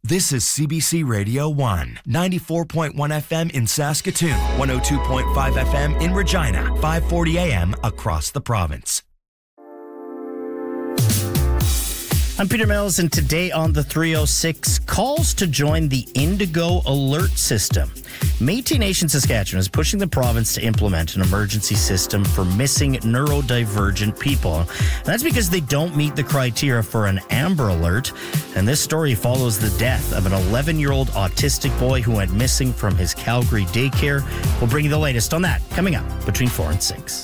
This is CBC Radio 1, 94.1 FM in Saskatoon, 102.5 FM in Regina, 540 AM across the province. I'm Peter Mills, and today on the 306, calls to join the Indigo Alert System. Métis Nation Saskatchewan is pushing the province to implement an emergency system for missing neurodivergent people. And that's because they don't meet the criteria for an Amber Alert. And this story follows the death of an 11-year-old autistic boy who went missing from his Calgary daycare. We'll bring you the latest on that coming up between 4 and 6.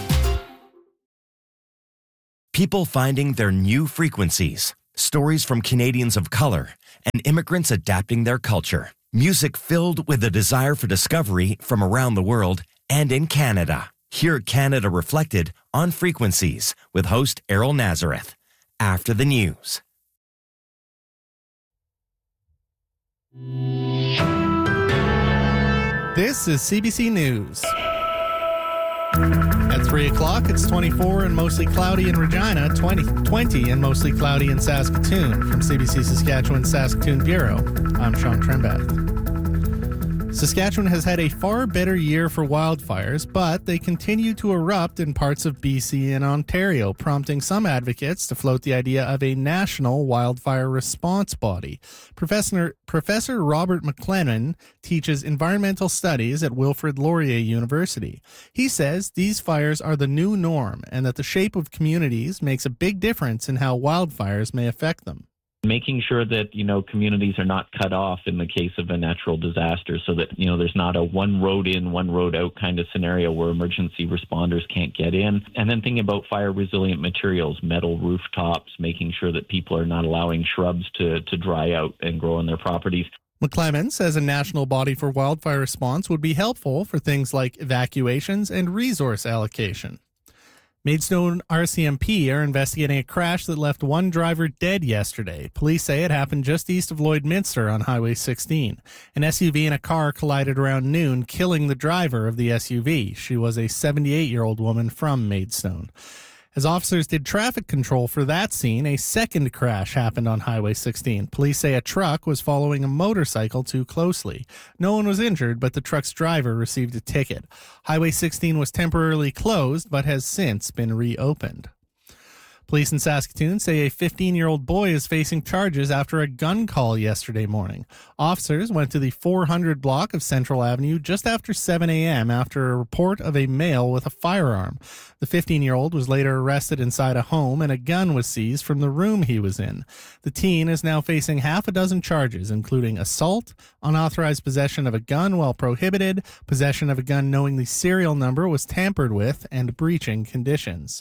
People finding their new frequencies, stories from Canadians of color, and immigrants adapting their culture. Music filled with a desire for discovery from around the world and in Canada. Hear Canada Reflected on Frequencies with host Errol Nazareth after the news. This is CBC News. At 3 o'clock, it's 24 and mostly cloudy in Regina, 20 and mostly cloudy in Saskatoon. From CBC Saskatchewan Saskatoon Bureau, I'm Sean Trembeth. Saskatchewan has had a far better year for wildfires, but they continue to erupt in parts of BC and Ontario, prompting some advocates to float the idea of a national wildfire response body. Professor Robert McLennan teaches environmental studies at Wilfrid Laurier University. He says these fires are the new norm and that the shape of communities makes a big difference in how wildfires may affect them. Making sure that, communities are not cut off in the case of a natural disaster so that, there's not a one road in, one road out kind of scenario where emergency responders can't get in. And then thinking about fire resilient materials, metal rooftops, making sure that people are not allowing shrubs to dry out and grow on their properties. McClement says a national body for wildfire response would be helpful for things like evacuations and resource allocation. Maidstone RCMP are investigating a crash that left one driver dead yesterday. Police say it happened just east of Lloydminster on Highway 16. An SUV and a car collided around noon, killing the driver of the SUV. She was a 78-year-old woman from Maidstone. As officers did traffic control for that scene, a second crash happened on Highway 16. Police say a truck was following a motorcycle too closely. No one was injured, but the truck's driver received a ticket. Highway 16 was temporarily closed, but has since been reopened. Police in Saskatoon say a 15-year-old boy is facing charges after a gun call yesterday morning. Officers went to the 400 block of Central Avenue just after 7 a.m. after a report of a male with a firearm. The 15-year-old was later arrested inside a home and a gun was seized from the room he was in. The teen is now facing half a dozen charges, including assault, unauthorized possession of a gun while prohibited, possession of a gun knowing the serial number was tampered with, and breaching conditions.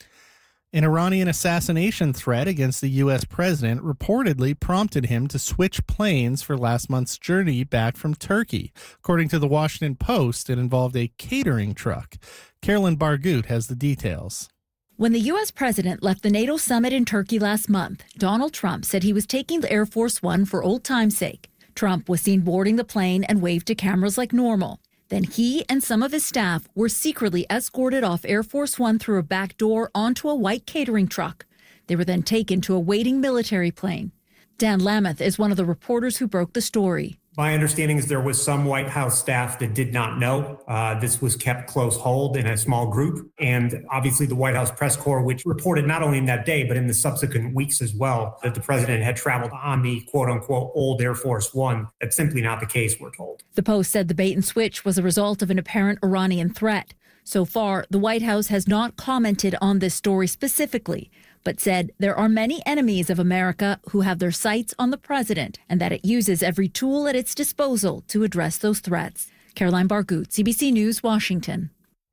An Iranian assassination threat against the U.S. president reportedly prompted him to switch planes for last month's journey back from Turkey. According to the Washington Post, it involved a catering truck. Carolyn Bargut has the details. When the U.S. president left the NATO summit in Turkey last month, Donald Trump said he was taking the Air Force One for old time's sake. Trump was seen boarding the plane and waved to cameras like normal. Then he and some of his staff were secretly escorted off Air Force One through a back door onto a white catering truck. They were then taken to a waiting military plane. Dan Lameth is one of the reporters who broke the story. My understanding is there was some White House staff that did not know. This was kept close hold in a small group. And obviously the White House press corps, which reported not only in that day, but in the subsequent weeks as well, that the president had traveled on the quote unquote old Air Force One. That's simply not the case, we're told. The Post said the bait and switch was a result of an apparent Iranian threat. So far, the White House has not commented on this story specifically, but said there are many enemies of America who have their sights on the president and that it uses every tool at its disposal to address those threats. Caroline Bargut, CBC News, Washington.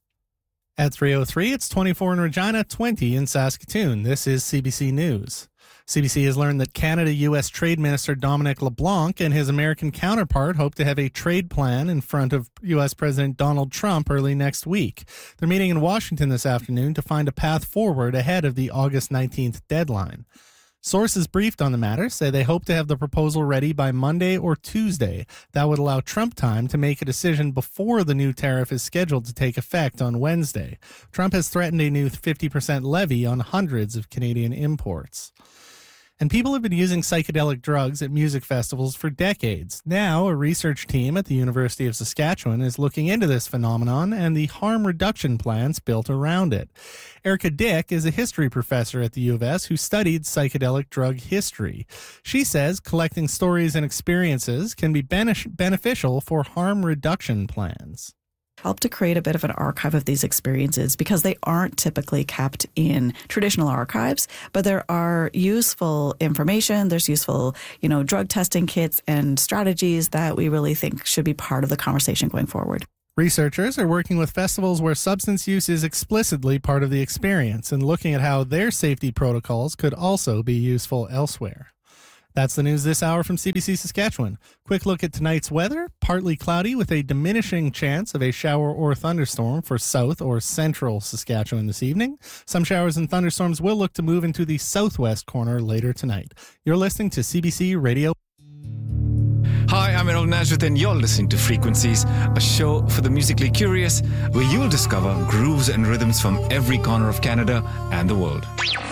At 3:03, it's 24 in Regina, 20 in Saskatoon. This is CBC News. CBC has learned that Canada-U.S. Trade Minister Dominic LeBlanc and his American counterpart hope to have a trade plan in front of U.S. President Donald Trump early next week. They're meeting in Washington this afternoon to find a path forward ahead of the August 19th deadline. Sources briefed on the matter say they hope to have the proposal ready by Monday or Tuesday. That would allow Trump time to make a decision before the new tariff is scheduled to take effect on Wednesday. Trump has threatened a new 50% levy on hundreds of Canadian imports. And people have been using psychedelic drugs at music festivals for decades. Now, a research team at the University of Saskatchewan is looking into this phenomenon and the harm reduction plans built around it. Erica Dick is a history professor at the U of S who studied psychedelic drug history. She says collecting stories and experiences can be beneficial for harm reduction plans. Help to create a bit of an archive of these experiences because they aren't typically kept in traditional archives, but there are useful information, there's useful, drug testing kits and strategies that we really think should be part of the conversation going forward. Researchers are working with festivals where substance use is explicitly part of the experience and looking at how their safety protocols could also be useful elsewhere. That's the news this hour from CBC Saskatchewan. Quick look at tonight's weather. Partly cloudy with a diminishing chance of a shower or thunderstorm for south or central Saskatchewan this evening. Some showers and thunderstorms will look to move into the southwest corner later tonight. You're listening to CBC Radio. Hi, I'm Enoch Nazareth and you're listening to Frequencies, a show for the musically curious where you'll discover grooves and rhythms from every corner of Canada and the world.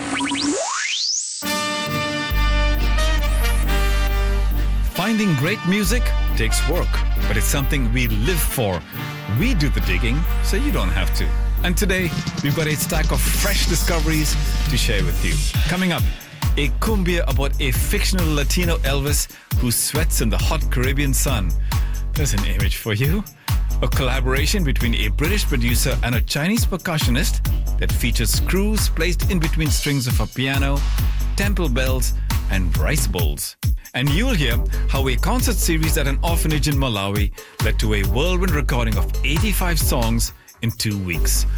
Finding great music takes work, but it's something we live for. We do the digging, so you don't have to. And today, we've got a stack of fresh discoveries to share with you. Coming up, a cumbia about a fictional Latino Elvis who sweats in the hot Caribbean sun. There's an image for you. A collaboration between a British producer and a Chinese percussionist that features screws placed in between strings of a piano, temple bells, and rice bowls. And you'll hear how a concert series at an orphanage in Malawi led to a whirlwind recording of 85 songs in 2 weeks.